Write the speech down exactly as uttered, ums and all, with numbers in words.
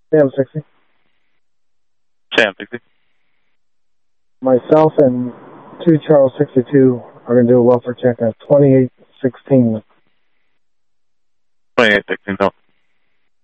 Sam sixty. Sam sixty. Myself and two Charles sixty-two are going to do a welfare check at twenty-eight sixteen. twenty-eight sixteen, no.